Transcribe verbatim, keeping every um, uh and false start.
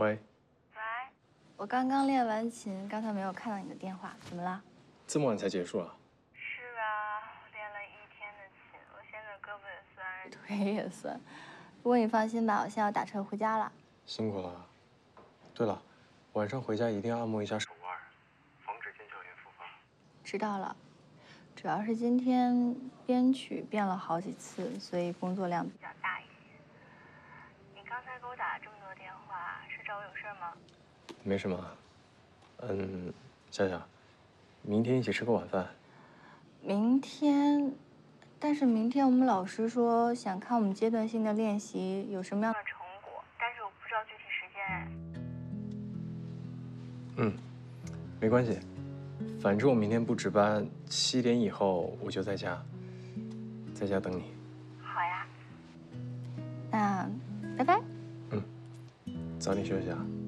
喂。 喂，我刚刚练完琴，刚才没有看到你的电话，怎么了？ 这么晚才结束啊？ 是啊，练了一天的琴，我现在胳膊也酸，腿也酸。不过你放心吧，我现在要打车回家了。 辛苦了。对了，晚上回家一定要按摩一下手腕，防止腱鞘炎复发。 知道了。主要是今天编曲变了好几次，所以工作量比较大一些。你刚才给我打了这么多电话，是找我有事吗？ 没什么。嗯，夏夏，明天一起吃个晚饭。 明天，但是明天我们老师说想看我们阶段性的练习有什么样的成果，但是我不知道具体时间。 嗯，没关系，反正我明天不值班，七点以后我就在家，在家等你。 好呀，那拜拜。 嗯，早点休息啊。